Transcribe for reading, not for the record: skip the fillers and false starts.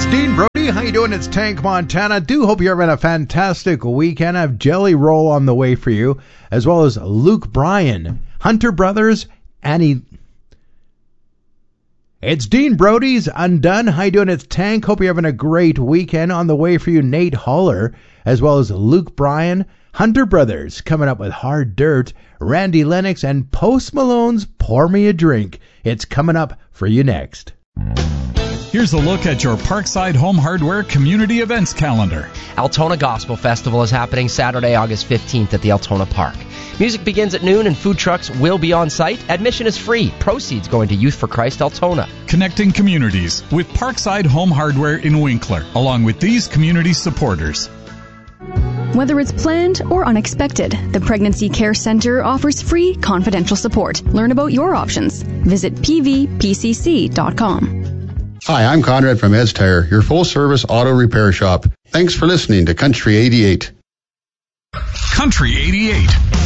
It's Dean Brody. How you doing? It's Tank Montana. Do hope you're having a fantastic weekend. I have Jelly Roll on the way for you, as well as Luke Bryan, Hunter Brothers, It's Dean Brody's Undone. How you doing? It's Tank. Hope you're having a great weekend. On the way for you, Nate Haller, as well as Luke Bryan, Hunter Brothers, coming up with Hard Dirt, Randy Lennox, and Post Malone's Pour Me a Drink. It's coming up for you next. Here's a look at your Parkside Home Hardware Community Events calendar. Altona Gospel Festival is happening Saturday, August 15th at the Altona Park. Music begins at noon and food trucks will be on site. Admission is free. Proceeds going to Youth for Christ Altona. Connecting communities with Parkside Home Hardware in Winkler, along with these community supporters. Whether it's planned or unexpected, the Pregnancy Care Center offers free confidential support. Learn about your options. Visit pvpcc.com. Hi, I'm Conrad from Ed's Tire, your full-service auto repair shop. Thanks for listening to Country 88. Country 88.